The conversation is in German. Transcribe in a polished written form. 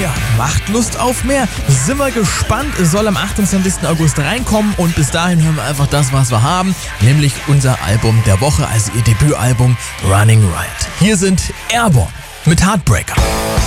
ja, macht Lust auf mehr. Sind wir gespannt. Es soll am 28. August reinkommen und bis dahin hören wir einfach das, was wir haben, nämlich unser Album der Woche, also ihr Debütalbum Running Riot. Hier sind Airborne mit Heartbreaker.